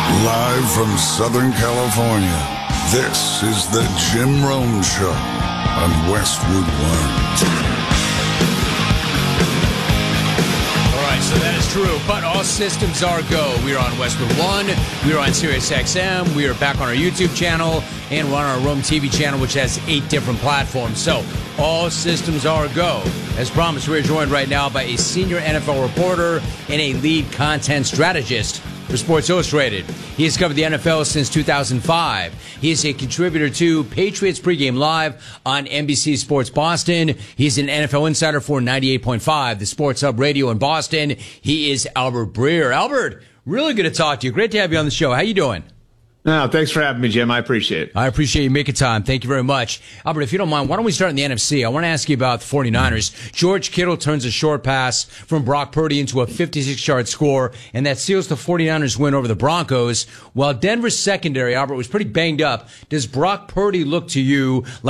Live from Southern California, this is the Jim Rome Show on Westwood One. So that is true, but all systems are go. We are on Westwood One, we are on Sirius XM, we are back on our YouTube channel, and we're on our Rome TV channel, which has 8 different platforms. So all systems are go. As promised, we're joined right now by a senior NFL reporter and a lead content strategist for Sports Illustrated. He has covered the NFL since 2005. He is a contributor to Patriots Pregame Live on NBC Sports Boston. He's an NFL insider for 98.5, the Sports Hub Radio in Boston. He is Albert Breer. Albert, really good to talk to you. Great to have you on the show. How you doing? No, thanks for having me, Jim. I appreciate it. I appreciate you making time. Thank you very much. Albert, if you don't mind, why don't we start in the NFC? I want to ask you about the 49ers. George Kittle turns a short pass from Brock Purdy into a 56-yard score, and that seals the 49ers win over the Broncos. While Denver's secondary, Albert, was pretty banged up, does Brock Purdy look to you like